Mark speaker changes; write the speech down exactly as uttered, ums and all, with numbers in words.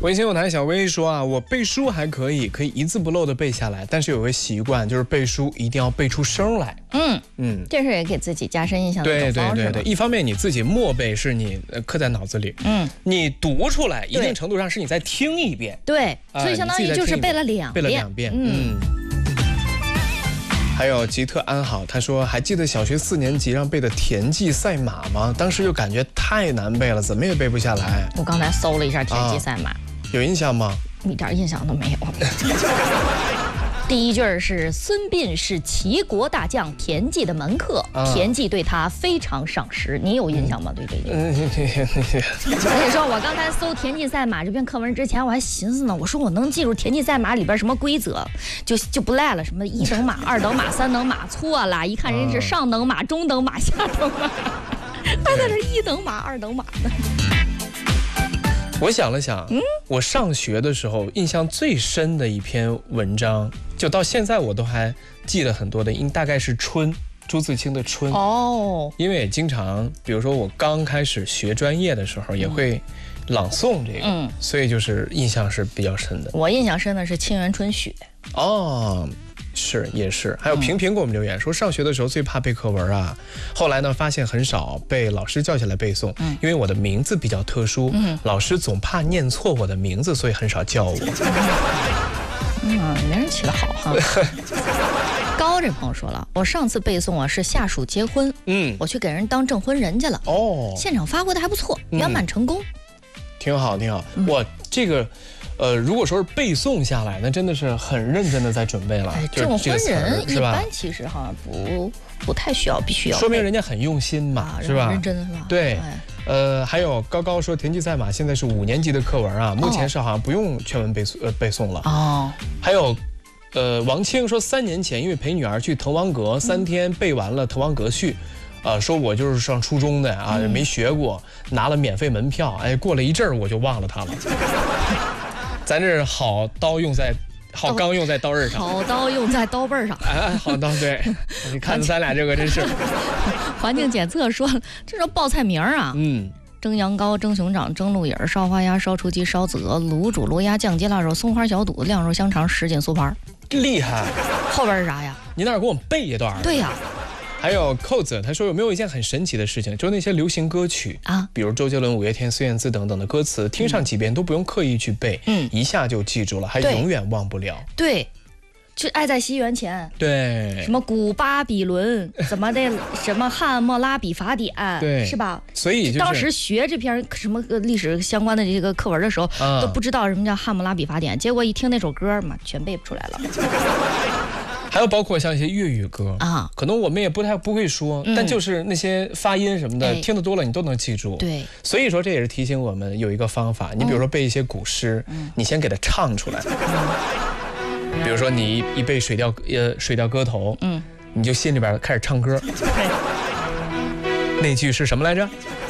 Speaker 1: 微信有台小薇说啊，我背书还可以，可以一字不漏的背下来，但是有个习惯，就是背书一定要背出声来。
Speaker 2: 嗯嗯，这是也给自己加深印象的一种方式。
Speaker 1: 对对对对，一方面你自己默背是你刻在脑子里，
Speaker 2: 嗯，
Speaker 1: 你读出来一定程度上是你再听一遍。
Speaker 2: 对，所以相当于就是背了两遍，
Speaker 1: 背了两遍。嗯。还有吉特安好，他说还记得小学四年级让背的田忌赛马吗？当时就感觉太难背了，怎么也背不下来。
Speaker 2: 我刚才搜了一下田忌赛马，啊，
Speaker 1: 有印象吗？
Speaker 2: 一点印象都没有。第一句是孙膑是齐国大将田忌的门客，啊，田忌对他非常赏识。你有印象吗？对这一句？我跟你说，我刚才搜田忌赛马这篇课文之前，我还寻思呢，我说我能记住田忌赛马里边什么规则，就就不赖了。什么一等马、二等马、三等马，错了，一看人是上等马、中等马、下等马，还在这一等马、二等马呢。
Speaker 1: 我想了想，嗯，我上学的时候印象最深的一篇文章，就到现在我都还记得很多的，应大概是《春》，朱自清的《春》哦。因为也经常，比如说我刚开始学专业的时候，也会朗诵这个，嗯，所以就是印象是比较深的。
Speaker 2: 我印象深的是《沁园春·雪》
Speaker 1: 哦。是也是，还有平平给我们留言说，上学的时候最怕背课文啊，后来呢发现很少被老师叫起来背诵，嗯，因为我的名字比较特殊，嗯，老师总怕念错我的名字，所以很少叫我。
Speaker 2: 嗯，没人起得好哈。高这朋友说了，我上次背诵啊是下属结婚，嗯，我去给人当证婚人去了，哦，现场发挥的还不错，圆满成功，嗯，
Speaker 1: 挺好挺好。嗯，我这个。呃，如果说是背诵下来，那真的是很认真的在准备了。
Speaker 2: 哎，证婚人一般其实哈不不太需要必须要，
Speaker 1: 说明人家很用心嘛，是吧？
Speaker 2: 认真是吧？
Speaker 1: 对，呃，还有高高说田忌赛马现在是五年级的课文啊，目前是好像不用全文背诵呃背诵了哦。还有，呃，王清说三年前因为陪女儿去滕王阁，三天背完了《滕王阁序》。啊，说我就是上初中的啊，嗯，没学过，拿了免费门票，哎，过了一阵儿我就忘了它了。咱这好刀用在，好钢用在刀刃上，
Speaker 2: 好刀用在刀背上。
Speaker 1: 哎，好刀，对，你看咱俩这个真是。
Speaker 2: 环境检测说，这是报菜名啊，嗯，蒸羊羔、蒸熊掌、蒸鹿眼、烧花鸭、烧雏鸡、烧子鹅、卤煮罗鸭、酱鸡腊肉、松花小肚、晾肉香肠、什锦酥盘。
Speaker 1: 厉害！
Speaker 2: 后边是啥呀？
Speaker 1: 你那儿给我们背一段。
Speaker 2: 对呀。
Speaker 1: 还有扣子，他说有没有一件很神奇的事情，就是那些流行歌曲啊，比如周杰伦、五月天、孙燕姿等等的歌词，听上几遍都不用刻意去背，嗯，一下就记住了，还永远忘不了。
Speaker 2: 对，就爱在西元前，
Speaker 1: 对，
Speaker 2: 什么古巴比伦，怎么的，什么汉谟拉比法典，对，是吧？
Speaker 1: 所以、就是、
Speaker 2: 当时学这篇什么历史相关的这个课文的时候，啊、都不知道什么叫汉谟拉比法典，结果一听那首歌嘛，全背不出来了。
Speaker 1: 还有包括像一些粤语歌啊，可能我们也不太不会说，嗯，但就是那些发音什么的，哎，听得多了你都能记住。对，所以说这也是提醒我们有一个方法，你比如说背一些古诗，嗯，你先给它唱出来。嗯，比如说你一一背水调呃水调歌头，嗯，你就心里边开始唱歌。那句是什么来着？